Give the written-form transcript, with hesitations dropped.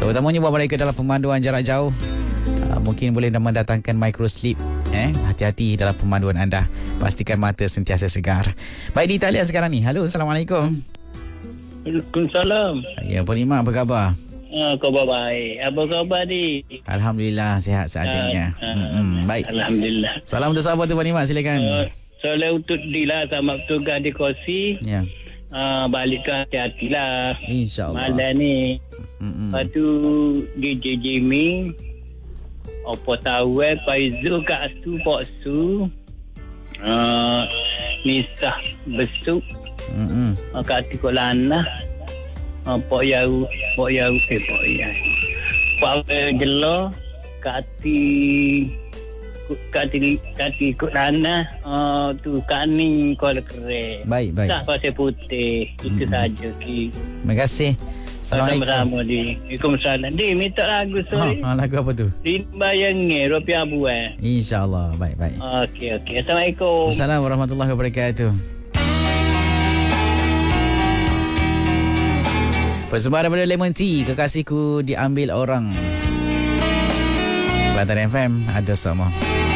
Terutamanya buat mereka dalam pemanduan jarak jauh. Mungkin boleh mendatangkan microsleep. Hati-hati dalam pemanduan anda. Pastikan mata sentiasa segar. Baik, di Italia sekarang ni. Halo, Assalamualaikum. Waalaikumsalam. Ya, Puan Imam, apa khabar? Khabar baik. Apa khabar ni? Alhamdulillah, sihat seadanya. Baik. Alhamdulillah. Salam untuk sahabat tu, Puan Imam, silakan. Soalan untuk Dila sama petugas di kursi. Ya. Balik tu hati-hatilah. InsyaAllah. Malam ni. Lepas tu DJ Jimmy. Apa tahu Paizu Kak Su Pok Su. Nisah Besuk. Kak Tikuk Lanah. Pok Yau. Pak Gelo. Kak Tikuk Lanah. Tu Kak Ning Kuala Kere. Baik. Tak pasal putih. Itu saja. Terima kasih. Assalamualaikum. Waalaikumsalam. Dia minta lagu sorry. Lagu apa tu? Dimbayangnya rupiah buat. InsyaAllah. Baik. Okey. Assalamualaikum. Assalamualaikum warahmatullahi wabarakatuh. Persembahan daripada Lemon Tea, Kekasihku Diambil Orang. Kelantan FM ada sama.